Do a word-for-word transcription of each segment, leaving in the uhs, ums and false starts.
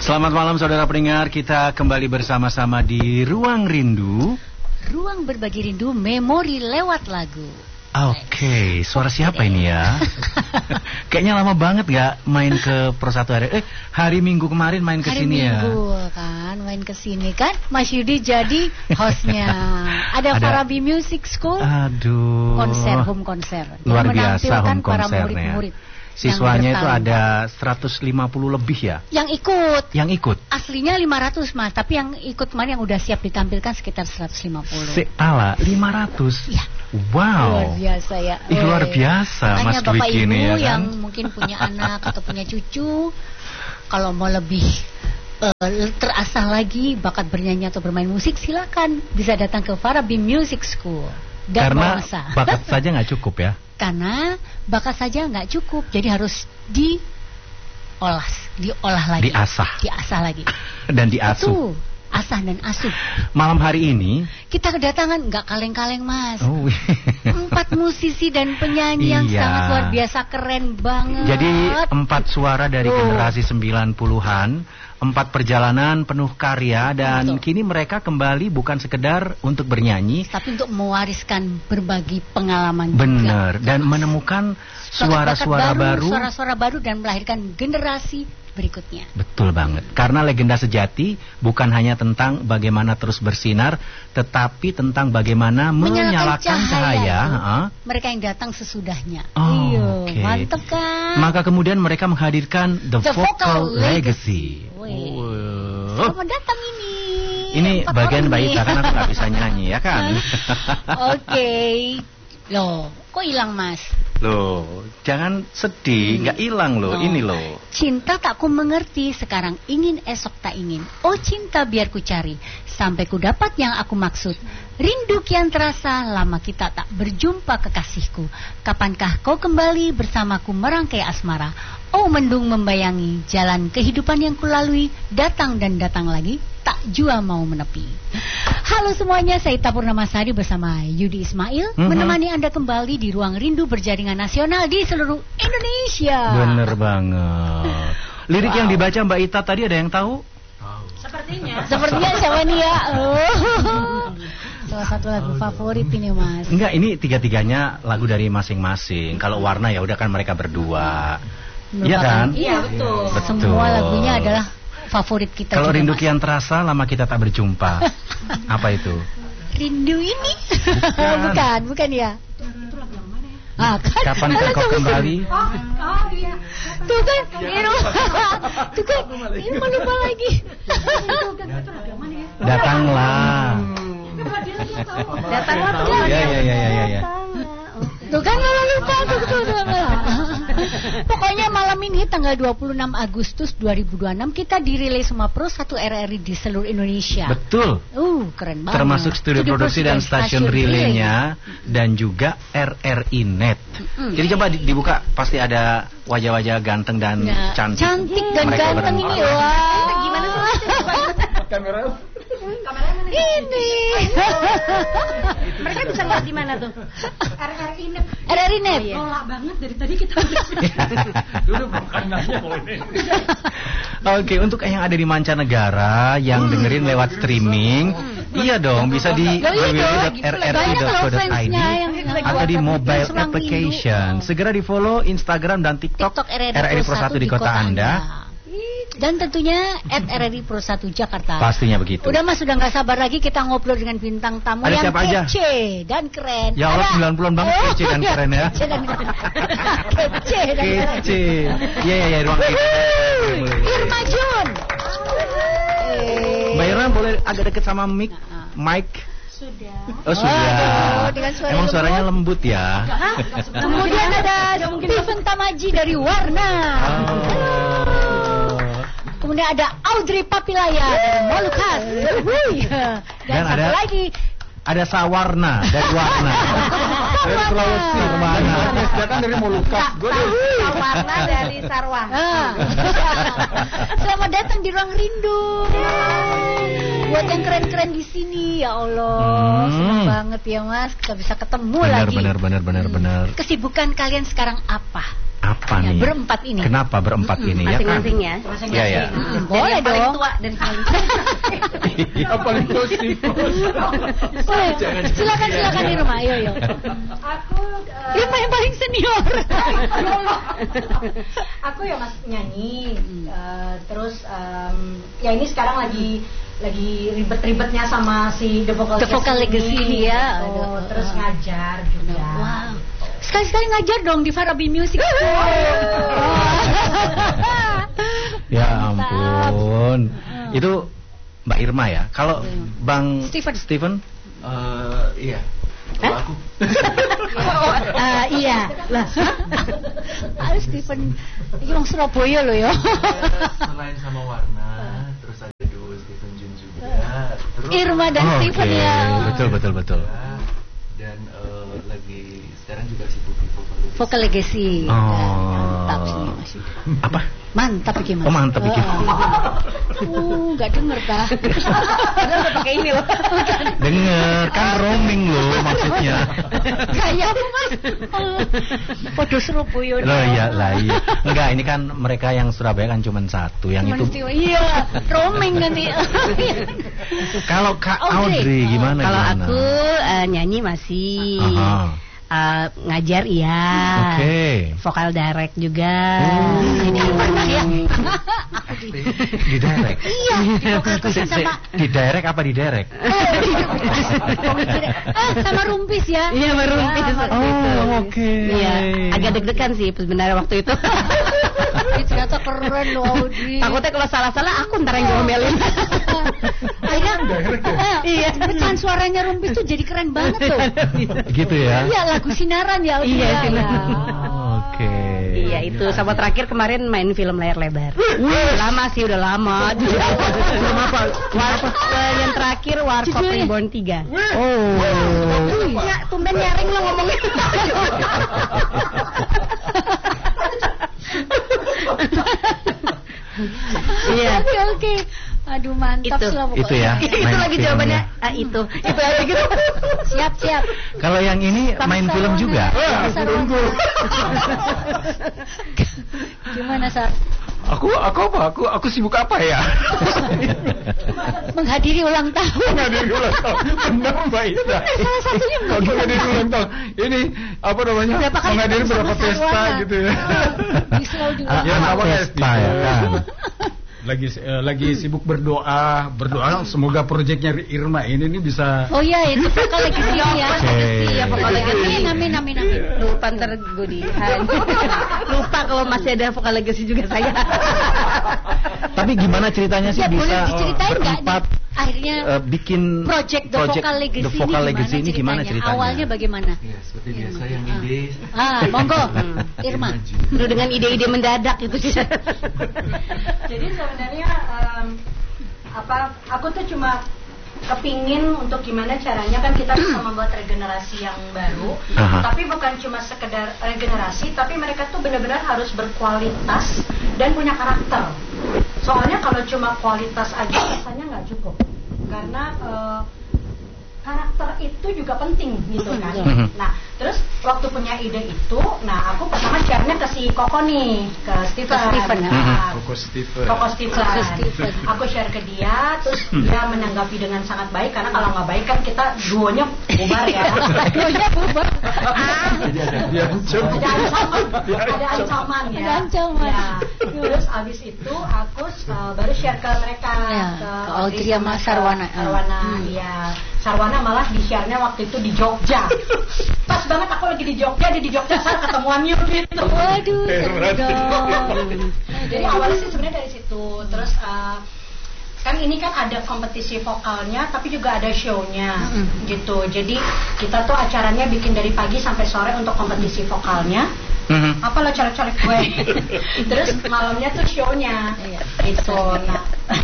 Selamat malam saudara pendengar, kita kembali bersama-sama di Ruang Rindu. Ruang berbagi rindu, memori lewat lagu. Oke, okay. Suara siapa ini ya? Kayaknya lama banget gak main ke Pro satu hari. Eh, hari Minggu kemarin main ke sini ya. Hari Minggu kan, main ke sini kan. Mas Yudi jadi hostnya. Ada, Ada Farabi Music School. Aduh. Konser, home konser. Luar biasa home para konsernya. murid-murid. Siswanya itu ada seratus lima puluh lebih ya? Yang ikut. Yang ikut? Aslinya lima ratus mas, tapi yang ikut kemarin yang udah siap ditampilkan sekitar seratus lima puluh. Seala lima ratus? Iya. Wow. Luar biasa ya. Ih, luar biasa Mas Dwi ini ya kan? Yang mungkin punya anak atau punya cucu, kalau mau lebih uh, terasah lagi bakat bernyanyi atau bermain musik, silakan bisa datang ke Farabi Music School. Dan karena bangsa. bakat saja nggak cukup ya? Karena bakat saja nggak cukup, jadi harus diolah, diolah lagi, diasah, diasah lagi, dan diasuh. Itu asah dan asuh. Malam hari ini kita kedatangan nggak kaleng-kaleng mas, oh. empat musisi dan penyanyi yang iya. sangat luar biasa, keren banget. Jadi empat suara dari oh. generasi sembilan puluhan. Empat perjalanan penuh karya dan Betul. Kini mereka kembali bukan sekedar untuk bernyanyi, tapi untuk mewariskan berbagi pengalaman. Benar, juga. Dan menemukan suara-suara baru, suara-suara baru dan melahirkan generasi berikutnya. Betul banget. Karena legenda sejati bukan hanya tentang bagaimana terus bersinar, tetapi tentang bagaimana menyalakan, menyalakan cahaya, cahaya mereka yang datang sesudahnya. Oh, Iyo, okay. Mantep kan? Maka kemudian mereka menghadirkan The, The Vocal, Vocal Legacy. Wow. Selamat datang ini. Ini bagian Mbak Ita, kan aku nggak bisa nyanyi ya kan? Oke. Okay. Loh, kok hilang mas? Loh, jangan sedih, nggak hmm. hilang loh, no. Ini loh. Cinta tak ku mengerti, sekarang ingin esok tak ingin. Oh cinta biar ku cari, sampai ku dapat yang aku maksud. Rindu kian terasa, lama kita tak berjumpa kekasihku. Kapankah kau kembali bersamaku merangkai asmara? Oh mendung membayangi, jalan kehidupan yang kulalui, datang dan datang lagi, tak jua mau menepi. Halo semuanya, saya Ita Purnamasari bersama Yudi Ismail, mm-hmm. menemani Anda kembali di Ruang Rindu Berjaringan Nasional di seluruh Indonesia. Bener banget. Lirik wow. yang dibaca Mbak Ita tadi ada yang tahu? Sepertinya. Sepertinya siapa nih ya? Oh. Salah satu lagu favorit ini mas. Enggak, ini tiga-tiganya lagu dari masing-masing. Kalau warna ya udah kan mereka berdua. Iya kan? Iya betul. betul. Semua lagunya adalah favorit kita. Kalau rindu kian terasa, lama kita tak berjumpa. Apa itu? Rindu ini? Bukan, bukan, bukan ya. Itu lagu yang mana ya? Ah, kan? Kapan kau kembali? Oh, oh iya. Tuh kan, ini tuh kan, ini lupa lagi. Datanglah. Datanglah tuh. Ya, ya, ya, ya, ya. Tuh kan malah lupa tuh, tuh, tuh, tuh. Pokoknya malam ini tanggal dua puluh enam Agustus dua ribu dua puluh enam kita dirilis sama Pro satu R R I di seluruh Indonesia. Betul. Uh, keren banget. Termasuk studio, studio produksi dan stasiun relaynya dan juga R R I Net. Mm-hmm. Jadi coba dibuka, pasti ada wajah-wajah ganteng dan nah, cantik. Cantik dan mereka ganteng ini. Wah. Wow. Gimana sih? Kamera. Kameranya mana? Ini. Mereka bisa lihat di mana tuh? R R I Net. R R I Net. Oh, iya. Nolak banget dari tadi kita. Dulu bukan nanya kalau ini. Oke, untuk yang ada di mancanegara yang dengerin lewat streaming, iya dong, bisa di w w w dot r r i dot co dot i d atau di mobile application. Segera di follow Instagram dan TikTok, TikTok R R I Pro satu di kota Anda. Dan tentunya at R R I Pro satu Jakarta. Pastinya begitu. Udah mas, sudah nggak sabar lagi kita ngobrol dengan bintang tamu ada yang kece aja? dan keren. Ya Allah, sembilan puluhan banget oh, kece dan ya. keren ya. Kece dan keren. Kece dan keren. Kece. Iya iya iya, ruang itu. Irma Jun. Mbak Irma boleh agak deket sama mic, mic. Sudah. Oh sudah. Oh, suara emang lembut. suaranya lembut ya. Hah? Kemudian ada Steven Tamaji dari Warna. Oh. Kemudian ada Audrey Papilaya dari Molucas. Dan, Dan satu ada lagi ada Sawarna dari Warna. Dari Sulawesi mana? Datang dari Molucas. Sawarna dari Sarwah. Selamat datang di Ruang Rindu. Buat yang keren-keren di sini, ya Allah, Hmm. senang banget ya Mas, kita bisa ketemu Benar, lagi. benar, benar, benar, benar. Kesibukan kalian sekarang apa? Apa Ya, nih? berempat ini. Kenapa berempat ini ya kan? Masing-masing ya. Iya, ya. Hmm, boleh Dari yang paling dong. tua dan paling Iya, paling positif. Boleh. Silakan silakan di rumah, ayo yo. Aku eh, Irma yang paling senior. aku ya Mas nyanyi, eh, terus em, ya ini sekarang lagi lagi ribet-ribetnya sama si The Vocal, The Vocal Legacy ini ya. gitu. Aduh. Terus ngajar juga. Wow. Sekali-sekali ngajar dong di Farabi Music School. Ya ampun. Itu Mbak Irma ya. Kalau Bang Steven. Steven Eh, iya. Kalau aku Ah, iya. Lah. Ayo Steven, iki wong Surabaya loh ya. selain sama Warna, terus ada duo Stephen Jun juga. Terus Irma dan Oh, Steven oke. ya. Betul, betul, betul. dan eh, lagi sekarang juga sibuk di Vocal Legacy. Vocal Legacy. Oh. Mantap sih Mas. Apa? Mantap iki Mas. Oh, mantap iki. Uh, enggak denger tah. Padahal udah pakai ini loh. Dengar kan roaming loh maksudnya. Kayak apa Mas? Podo Surabaya. Loh iya lah iya. Enggak, ini kan mereka yang Surabaya kan cuma satu, yang itu. Iya, roaming nanti. Kalau Kak Audrey. Audrey gimana? Kalau gimana? aku eh, nyanyi masih, Aha. Eh, ngajar iya, Oke. vokal direct juga. Oh. Jadi ya. Aku di Di direct. Iya, di vokal Se- se- sama di direct apa di direct? ah, sama Rumpis ya. Iya, sama Rumpis. Ya, sama Oh, Rumpis. oke. Iya, agak deg-degan sih sebenarnya waktu itu. Ih, ternyata keren loh Audrey. Takutnya kalau salah-salah aku ntar yang diomelin. Akhirnya, eh, Iya. pecahan suaranya Rumpis tuh jadi keren banget tuh. Gitu ya. Iya, lagu Sinaran ya Audrey. Iya, ya. Sinaran. Oke. Iya itu, sama terakhir kemarin main film layar lebar. Lama sih, udah lama. Film apa? Yang terakhir Warkop Judulnya? Reborn tiga. Oh. Ya, tumben nyaring lo ngomongnya. Iya. Oke, oke. Aduh, mantap Itu. sih lah pokoknya. Itu ya. Itu Main lagi filmnya. jawabannya. Ah, itu. Itu aja gitu. Siap, siap. Kalau yang ini Sama main film Sarwana. juga. Sama Sarwana. Gimana, Sar? Aku aku apa? Aku aku sibuk apa ya? Menghadiri ulang tahun. Menghadiri ulang tahun. Benar Mbak Ida. Salah satunya Kalau menghadiri ulang tahun. Ini apa namanya? Berapa kali Menghadiri ketemu berapa sama pesta Sarwana? gitu ya. Di Slow juga. Ah, Ya, anak sama pesta kayak ya kan. Lagi eh, lagi sibuk berdoa, berdoa semoga proyeknya Irma ini nih bisa. Oh iya, itu vokal legacy ya. Oke. Iya, vokal legacy. Amin, amin, amin, amin. Lupa ntar gue dihan. Lupa kalau masih ada vokal legacy juga saya. Tapi gimana ceritanya sih Ya, boleh bisa diceritain nggak berempat nih? Akhirnya eh, bikin project The Vocal Legacy, The Vocal ini, Legacy ini gimana ceritanya? Awalnya bagaimana? Ya, seperti biasa yang ide. Ah, monggo, Irma. Dulu dengan ide-ide mendadak itu sih. Jadi sebenarnya em, apa aku tuh cuma kepingin untuk gimana caranya kan kita bisa membuat regenerasi yang baru, Aha. tapi bukan cuma sekedar regenerasi, tapi mereka tuh benar-benar harus berkualitas dan punya karakter. Soalnya kalau cuma kualitas aja rasanya nggak cukup, karena eh, karakter itu juga penting gitu kan. Mhm. Nah, terus waktu punya ide itu, nah aku pertama share-nya ke si Koko nih, ke Steven. Ke Steven, ya. Nah, Koko Steven. Koko Steven. Koko Steven. Aku share ke dia, terus dia menanggapi dengan sangat baik, karena kalau nggak baik kan kita duonya bubar ya. Duonya bubar. Ah, Dia hancur. ada ancaman, ada ancaman ya. Ada ancaman. Ya. Terus abis itu aku uh, baru share ke mereka, Ya, ke Audrey sama ke Sarwana. Sarwana, Hmm. ya. Sarwana malah di share-nya waktu itu di Jogja. Pas banget aku lagi di Jogja, dia di Jogja, saya ketemuan yuk gitu. Waduh, seru dong. Jadi awalnya sih sebenarnya dari situ. Terus uh, kan ini kan ada kompetisi vokalnya, tapi juga ada show-nya Mm-mm. gitu. Jadi kita tuh acaranya bikin dari pagi sampai sore untuk kompetisi vokalnya. Mhm. Apa lo colek-colek gue? Terus malamnya tuh show-nya. Iya. Gitu. Nah.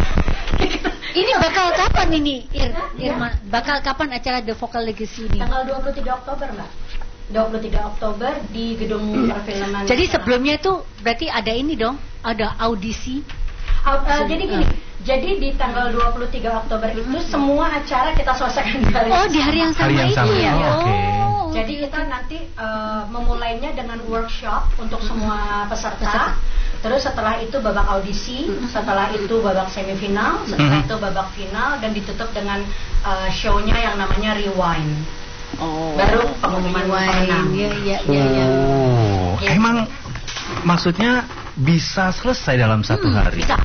Ini bakal kapan ini, Ir, Irma? Bakal kapan acara The Vocal Legacy ini? Tanggal dua puluh tiga Oktober, Mbak. dua puluh tiga Oktober di Gedung Perfilman. Jadi sebelumnya itu berarti ada ini dong, ada audisi. Au- uh, jadi gini, Jadi di tanggal dua puluh tiga Oktober itu semua acara kita selesaikan di hari Oh, di hari yang sama Hari yang sama, ini ya. oh, oke. Oh. Jadi kita nanti uh, memulainya dengan workshop untuk semua peserta. Terus setelah itu babak audisi, setelah itu babak semifinal, setelah itu babak final, dan ditutup dengan uh, show-nya yang namanya Rewind. Oh. Baru pengumuman pemenang. Iya, iya, iya, iya. Oh, Gitu. emang maksudnya bisa selesai dalam satu hari? Bisa.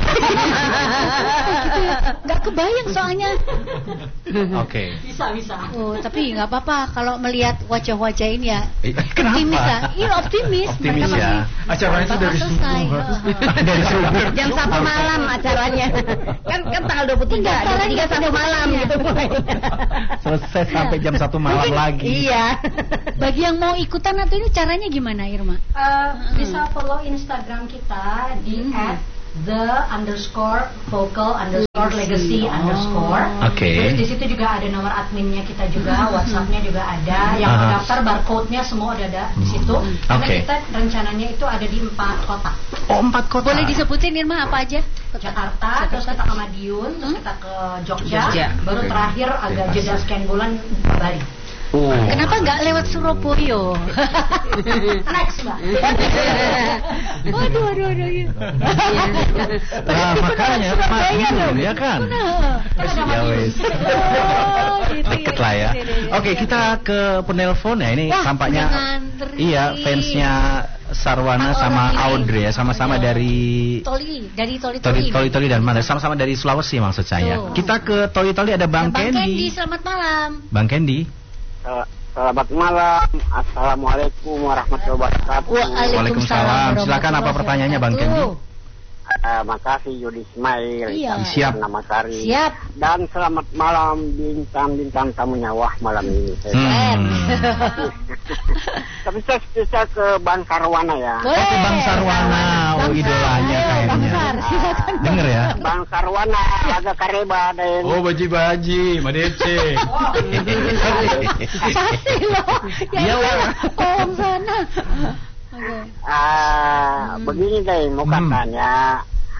Nggak kebayang soalnya. Oke. Bisa, bisa. Oh, tapi nggak apa-apa kalau melihat wajah-wajah ini ya. Eh, Kenapa? Optimis ya. Iya, optimis. Optimis Mereka ya. masih- Acaranya itu dari bakal subuh. selesai. Dari subuh. Jam satu malam acaranya. Kan kan tanggal dua puluh tiga, dua puluh tiga satu malam gitu mulainya. Selesai sampai jam satu malam lagi. Iya. Bagi yang mau ikutan atau ini caranya gimana, Irma? Uh, bisa follow Instagram kita di at the underscore vocal underscore legacy underscore. Oke. Terus di situ juga ada nomor adminnya kita juga, WhatsAppnya juga ada. Yang Aha. mendaftar barcode-nya semua udah ada di situ. Karena Oke. kita rencananya itu ada di empat kota. Oh, empat kota. Boleh disebutin Irma apa aja? Jakarta, terus kita ke Madiun, terus kita ke Jogja, Jogja. baru terakhir agak jeda sekian bulan Bali. Oh. Kenapa nggak lewat Surabaya? Next, Mbak. Waduh, waduh, waduh. Iya. Nah, makanya Surabaya Madiun, dong. ya kan? Nah. Ya wes. Oh, gitu ya. Deket lah ya. Iya, iya, iya. Oke, kita ke penelpon ya. Ini Wah, tampaknya udah ngantri. iya fansnya Sarwana Empat sama orang ini. Audrey ya, sama-sama Iya. dari Toli, dari Toli Toli Toli. Toli Toli dan mana? Sama-sama dari Sulawesi maksud saya. Tuh. Kita ke Toli Toli ada Bang, Bang Kendi, Kendi. selamat malam. Bang Kendi. Selamat malam, Assalamualaikum warahmatullahi wabarakatuh. Waalaikumsalam. Silakan, apa pertanyaannya, Bang Kendi? Eh, makasih Yudi Ismail. Iya. Siap. Nama Sari. Siap. Dan selamat malam bintang-bintang tamunya wah malam ini. Hmm. Tapi saya bisa ke Bang Sarwana ya. Boleh. Oke, Bang Sarwana, oh Bang Sar, idolanya ayo, Bang kayaknya. Sar, silakan. Denger ya. Bang Sarwana agak kareba ada yang Oh, baji-baji, Madece. Pasti loh. Ya, Iya, ya, Wak. Om sana. Oke. Ah, begini deh, mau Hmm. katanya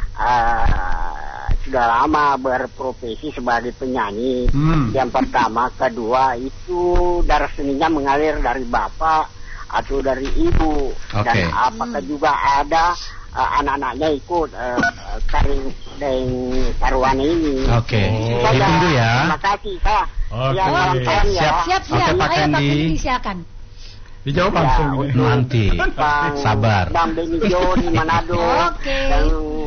ah, sudah lama berprofesi sebagai penyanyi. Hmm. Yang pertama, kedua itu darah seninya mengalir dari bapak atau dari ibu. Oke. Dan apakah juga ada ah, anak-anaknya ikut uh, karing dan Sarwana ini. Oke. Itu Oh, saja. ditunggu ya. Terima kasih, Pak. Oke. Ya, kawan-kawan ya. Siap. Siap, Oke, siap. Pak Ayo Pak Kendi. Kendi silakan. Dijawab Ya, langsung. untuk ini. Nanti. Bang, Sabar. Bang Benijo di Manado. Oke. Dan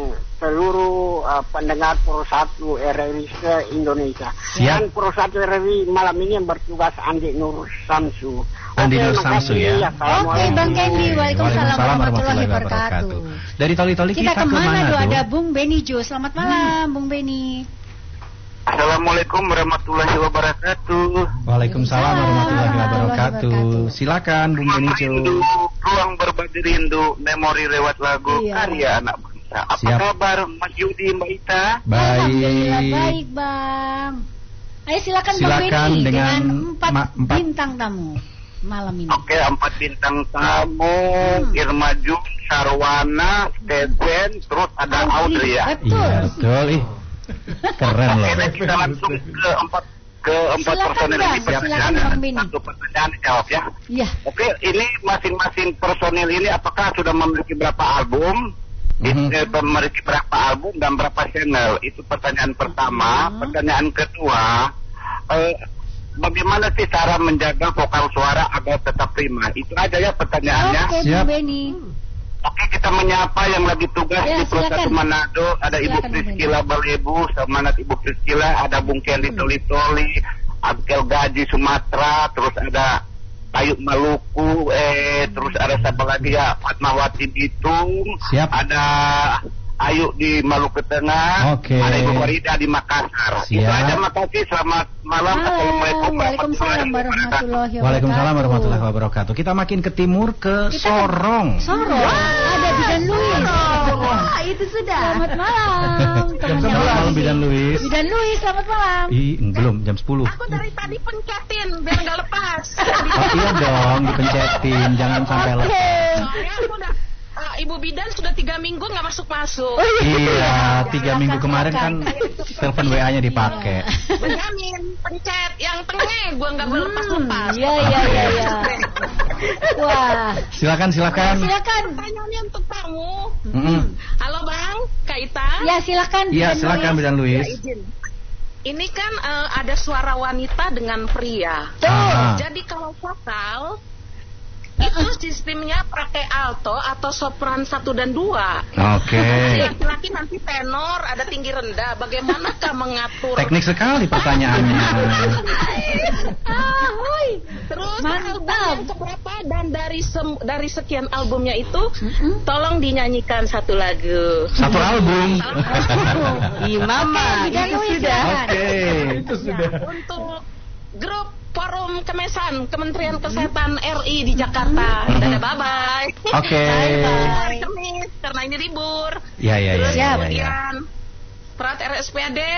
seluruh uh, pendengar Pro satu R R I se-Indonesia. Siap. Dan Pro satu R R I malam ini yang bertugas Andi Nur Samsu. Andi Oke, Nur makasih. Samsu ya. Oke, Bang Kendi. Waalaikumsalam warahmatullahi wabarakatuh. Dari Toli Toli Kita kita, ke kemana Manado. tuh? Ada Bung Benijo. Selamat malam, Bung Beni. Assalamualaikum warahmatullahi wabarakatuh. Waalaikumsalam warahmatullahi wabarakatuh. Silakan Bung Benijo. Ruang berbagi rindu, memori lewat lagu Iya. karya anak bangsa. Apa Siap. kabar Mas Yudi, Mbak Ita? Alhamdulillah Baik. baik, Bang. Ayo silakan, Bang Silakan Beni dengan dengan empat, ma- empat. bintang tamu malam ini. Oke, empat bintang tamu, Irma Jung, Sarwana, Stephen, terus ada Audrey ya. Betul. Iya, betul. Ih. Keren loh. Oke, kita langsung ke empat ke empat Silakan, personil Bang. ini Silakan, pertanyaan. Bang Beni. Satu pertanyaan dijawab ya. Iya. Oke, ini masing-masing personil ini apakah sudah memiliki berapa album? Mhm. Eh, memiliki berapa album dan berapa channel? Itu pertanyaan pertama. Mhm. Pertanyaan kedua, eh, bagaimana sih cara menjaga vokal suara agar tetap prima? Itu aja ya pertanyaannya. Oke, Siap. Bung Beni. Oke, kita menyapa yang lagi tugas Ya, di Pro silakan. satu Manado. Ada Ibu Silakan, Bung Priscila Balebu, semangat Ibu Priscila. Ada Bung Kendi Toli-Toli, Abkel Gaji Sumatera, terus ada Ayu Maluku, eh terus ada siapa lagi ya, Fatmawati Bitung. Siap. Ada Ayu di Maluku Tengah. Oke. Ada Ibu Farida di Makassar. Itu Siap. aja, makasih. Selamat malam. Assalamualaikum Waalaikumsalam warahmatullahi wabarakatuh. Waalaikumsalam warahmatullahi wabarakatuh. Kita makin ke timur ke Kita- Sorong. Sorong. Ada Bidan Luis. Wah, itu sudah. Selamat malam. Jam Temannya sebelas malam Wandi. Bidan Luis. Bidan Luis, selamat malam. Ih, belum jam sepuluh. Aku dari tadi pencetin biar nggak lepas. Oh iya dong, dipencetin, jangan sampai Oke. lepas. Soalnya aku udah uh, Ibu Bidan sudah tiga minggu nggak masuk-masuk. Iya, tiga minggu kemarin kan telepon W A-nya dipakai. Benjamin, pencet yang tengah, gua nggak boleh lepas-lepas. Iya iya iya. Ya. Wah. Silakan silakan. Silakan. Pertanyaannya untuk kamu. Mm-hmm. Halo Bang, Kak Ita. Ya silakan. Iya silakan Bidan Luis. Ya, izin. Ini kan uh, ada suara wanita dengan pria. Ah. Jadi kalau vokal itu sistemnya pakai alto atau sopran satu dan dua. Oke. Laki-laki nanti tenor, ada tinggi rendah. Bagaimanakah mengatur? Teknik sekali pertanyaannya. Terus album yang keberapa dan dari sem- dari sekian albumnya itu, tolong dinyanyikan satu lagu. Satu album. Ih, Mama, itu sudah. Oke. Itu sudah. Untuk grup Forum Kemesan Kementerian Kesehatan R I di Jakarta. Dadah, bye-bye. Oke. Hari Kamis karena ini libur. Ya ya ya. Terus ya, ya, ya. kemudian Perat R S P A D